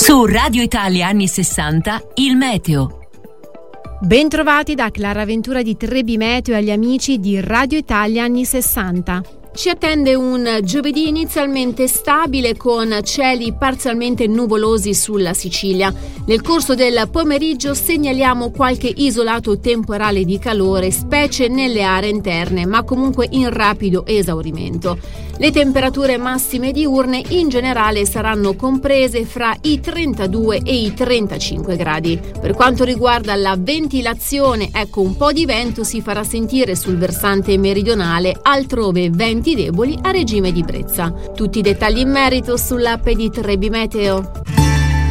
Su Radio Italia anni 60, il meteo. Bentrovati da Clara Ventura di Trebi Meteo e agli amici di Radio Italia anni 60. Ci attende un giovedì inizialmente stabile con cieli parzialmente nuvolosi sulla Sicilia. Nel corso del pomeriggio segnaliamo qualche isolato temporale di calore, specie nelle aree interne, ma comunque in rapido esaurimento. Le temperature massime diurne in generale saranno comprese fra i 32 e i 35 gradi. Per quanto riguarda la ventilazione, un po' di vento si farà sentire sul versante meridionale, altrove venti deboli a regime di brezza. Tutti i dettagli in merito sull'app di Trebi Meteo.